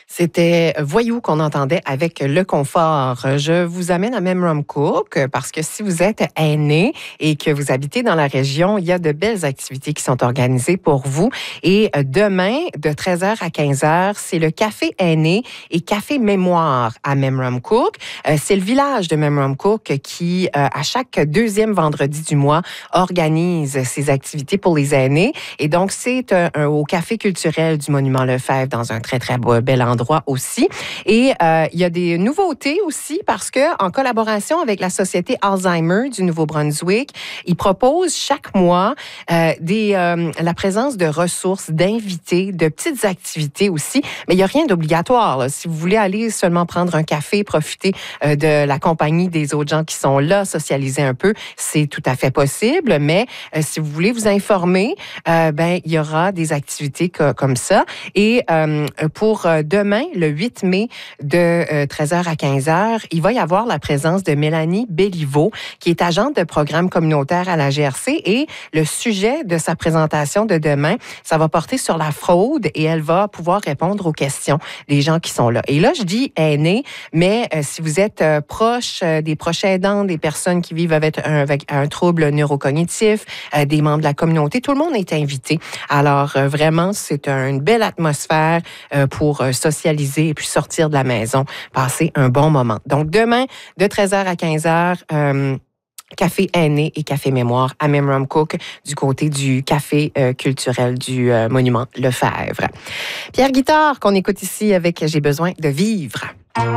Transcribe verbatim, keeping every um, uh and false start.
C'était Voyou qu'on entendait avec Le Confort. Je vous amène à Memram Cook parce que si vous êtes aîné et que vous habitez dans la région, il y a de belles activités qui sont organisées pour vous. Et demain, de treize heures à quinze heures, c'est le Café Aîné et Café Mémoire à Memram Cook. C'est le village de Memram Cook qui, à chaque deuxième vendredi du mois, organise ces activités pour les aînés. Et donc, c'est un, un, au Café culturel du Monument Lefebvre dans un très, très beau, bel endroit aussi. Et euh, il y a des nouveautés aussi parce que en collaboration avec la Société Alzheimer du Nouveau-Brunswick, ils proposent chaque mois euh, des, euh, la présence de ressources, d'invités, de petites activités aussi. Mais il n'y a rien d'obligatoire, là. Si vous voulez aller seulement prendre un café, profiter euh, de la compagnie des autres gens qui sont là, socialiser un peu, c'est tout à fait possible. Mais euh, si vous voulez vous informer, euh, ben il y aura des activités que, comme ça. Et euh, pour euh, demain, le huit mai, de euh, treize heures à quinze heures, il va y avoir la présence de Mélanie Béliveau, qui est agente de programme communautaire à la G R C. Et le sujet de sa présentation de demain, ça va porter sur la fraude et elle va pouvoir répondre aux questions des gens qui sont là. Et là, je dis aînés, mais euh, si vous êtes euh, proche euh, des proches aidants, des personnes qui vivent avec un, avec un trouble neurocognitif, euh, des membres de la communauté, tout le monde est invité. Alors, euh, vraiment, c'est un, une belle atmosphère euh, pour euh, socialiser et puis sortir de la maison, passer un bon moment. Donc, demain, de treize heures à quinze heures, euh, Café Aîné et Café Mémoire à Memram Cook du côté du Café euh, culturel du euh, Monument Lefebvre. Pierre Guitard, qu'on écoute ici avec J'ai besoin de vivre.